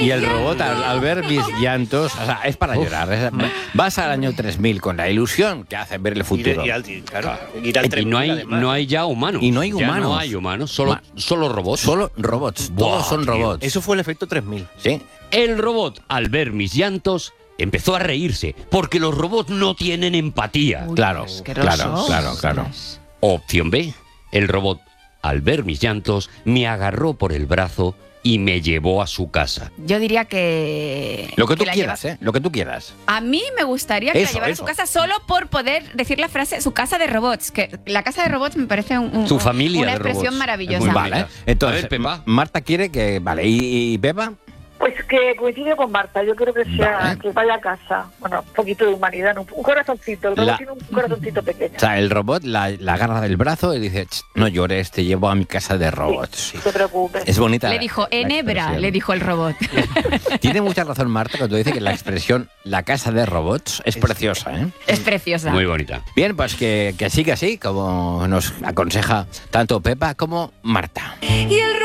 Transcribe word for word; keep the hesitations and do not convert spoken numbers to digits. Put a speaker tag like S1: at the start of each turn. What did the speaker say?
S1: y el robot, al, al ver mis llantos, o sea, es para llorar. Es- vas al año tres mil con la ilusión que hace ver el futuro.
S2: Ir, ir al, claro, ir al
S3: Y
S2: tres
S3: no
S2: mil,
S3: hay,
S2: además.
S3: no hay ya humanos.
S1: Y no hay
S3: Ya
S1: humanos.
S3: no hay humanos, solo,
S1: Ma-
S3: solo robots.
S1: Solo robots,
S3: Buah,
S1: todos son
S3: tío,
S1: robots.
S2: Eso fue el efecto tres mil.
S1: Sí.
S3: El robot, al ver mis llantos, empezó a reírse, porque los robots no tienen empatía.
S4: Uy,
S1: Claro,
S4: asquerosos.
S1: claro, claro, claro.
S4: Ostras.
S3: Opción B, el robot, al ver mis llantos, me agarró por el brazo y me llevó a su casa.
S4: Yo diría que...
S1: Lo que tú
S4: la
S1: quieras,
S4: lleva-
S1: ¿eh? Lo que tú quieras.
S4: A mí me gustaría que
S1: Eso,
S4: la llevara
S1: eso.
S4: a su casa solo por poder decir la frase su casa de robots. Que la casa de robots me parece un, un-
S3: Su familia
S4: una
S3: de
S4: expresión
S3: robots.
S4: maravillosa.
S3: Es muy
S1: Vale, ¿eh? Entonces,
S3: A ver, Pepa.
S1: Marta quiere que... Vale, ¿y, y Pepa?
S5: Pues que coincide con Marta, yo creo que sea
S1: Vale.
S5: que vaya a casa. Bueno, un poquito de humanidad, ¿no? Un corazoncito, el robot
S1: La-
S5: tiene un corazoncito pequeño.
S1: O sea, el robot la, la agarra del brazo y dice, "Ch, no llores, te llevo a mi casa de robots.
S5: No te preocupes.
S1: Es bonita.
S4: Le
S1: la-
S4: dijo,
S1: la
S4: enebra,
S1: expresión.
S4: le dijo el robot.
S1: Tiene mucha razón Marta cuando dice que la expresión la casa de robots es preciosa, ¿eh?
S4: Es preciosa.
S3: Muy bonita.
S1: Bien, pues que, que siga así, como nos aconseja tanto Pepa como Marta.
S4: Y el